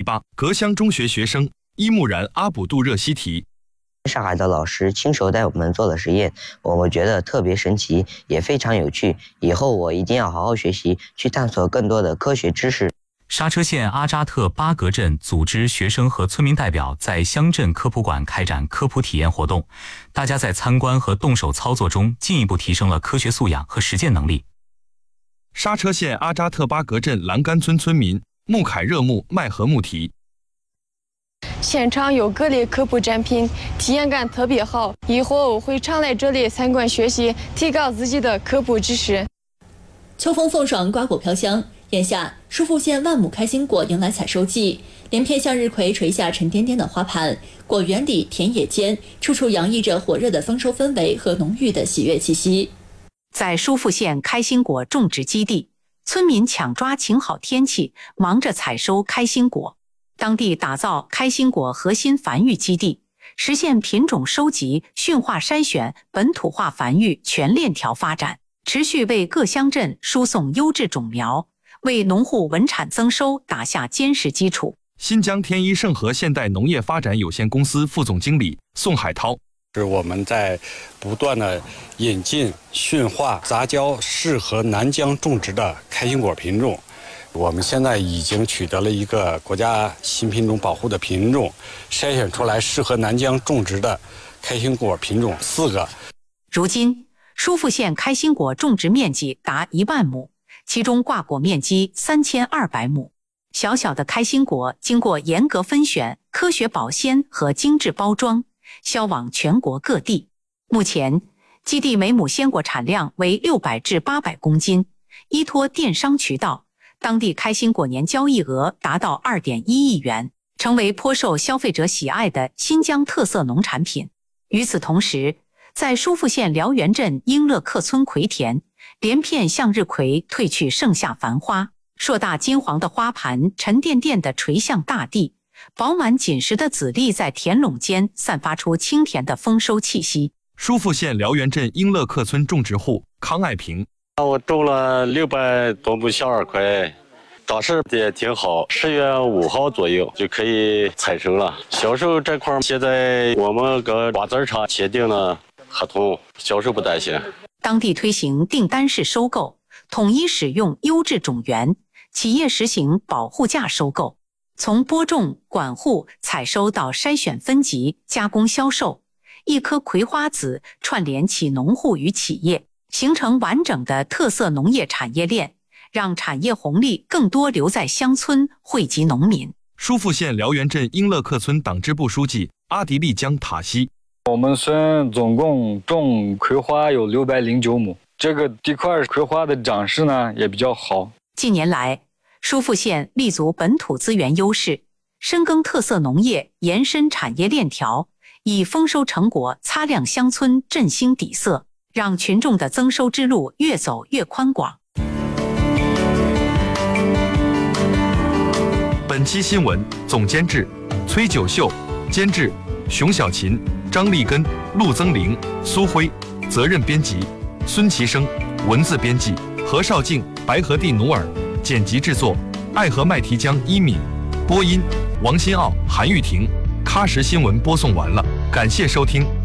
8隔乡中学学生伊木然阿卜杜热西提。 上海的老师亲手带我们做了实验，我觉得特别神奇，也非常有趣。以后我一定要好好学习，去探索更多的科学知识。 莎车县阿扎特巴格镇组织学生和村民代表在乡镇科普馆开展科普体验活动，大家在参观和动手操作中进一步提升了科学素养和实践能力。 莎车县阿扎特巴格镇栏杆村村民穆凯热木麦和木提。 现场有各类科普展品，体验感特别好。以后我会常来这里参观学习，提高自己的科普知识。 秋风送爽，瓜果飘香。眼下，舒富县万亩开心果迎来采收季，连片向日葵垂下沉甸甸的花盘，果园里、田野间，处处洋溢着火热的丰收氛围和浓郁的喜悦气息。 在舒富县开心果种植基地，村民抢抓晴好天气，忙着采收开心果。当地打造开心果核心繁育基地，实现品种收集、驯化筛选、本土化繁育全链条发展，持续为各乡镇输送优质种苗，为农户稳产增收打下坚实基础。 新疆天一盛和现代农业发展有限公司副总经理宋海涛。 是我们在不断的引进、驯化、杂交适合南疆种植的开心果品种。我们现在已经取得了一个国家新品种保护的品种，筛选出来适合南疆种植的开心果品种4个。 如今，舒富县开心果种植面积达1万亩，其中挂果面积3200亩。小小的开心果经过严格分选、科学保鲜和精致包装，销往全国各地。目前，基地每亩鲜果产量为600至800公斤，依托电商渠道，当地开心果年交易额达到2.1亿元，成为颇受消费者喜爱的新疆特色农产品。与此同时，在舒富县辽源镇英乐克村葵田，连片向日葵褪去盛夏繁花，硕大金黄的花盘沉甸甸地垂向大地，饱满紧实的籽粒在田垄间散发出清甜的丰收气息。 舒富县辽源镇英乐克村种植户康爱平。 我种了600多亩向日葵，当时也挺好，10月5号左右就可以采收了。销售这块现在我们跟瓜子厂签订了合同，销售不担心。 当地推行订单式收购，统一使用优质种源，企业实行保护价收购，从播种、管护、采收到筛选分级、加工销售，一颗葵花籽串联起农户与企业，形成完整的特色农业产业链，让产业红利更多留在乡村，惠及农民。 舒富县辽源镇英乐克村党支部书记阿迪丽江塔西。 我们村总共种葵花有609亩，这个地块葵花的长势呢也比较好。 近年来，舒富县立足本土资源优势，深耕特色农业，延伸产业链条，以丰收成果擦亮乡村振兴底色，让群众的增收之路越走越宽广。 本期新闻总监制崔九秀，监制熊小琴、张立根、陆增玲、苏辉，责任编辑孙其生，文字编辑何绍静、白和地努尔，剪辑制作爱和麦提江一敏，播音王新奥、韩玉婷。喀什新闻播送完了，感谢收听。